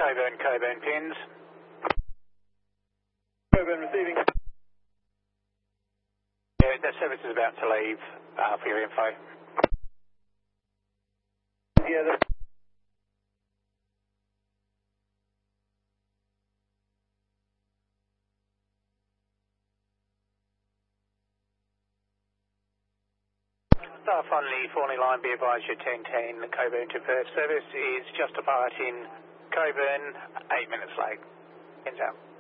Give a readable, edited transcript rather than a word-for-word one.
Coburn pins. Coburn receiving. Yeah, the service is about to leave for your info. Yeah, Staff on the Forney line, be advised your 1010 Coburn to Perth service is just departing Coburn, 8 minutes late. Ends out.